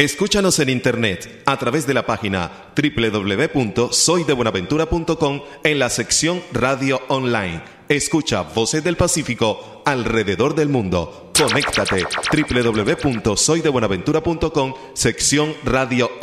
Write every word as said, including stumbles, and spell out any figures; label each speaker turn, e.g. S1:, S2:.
S1: Escúchanos en internet a través de la página doble u doble u doble u punto soy de buenaventura punto com en la sección Radio Online. Escucha Voces del Pacífico alrededor del mundo. Conéctate doble u doble u doble u punto soy de buenaventura punto com, sección Radio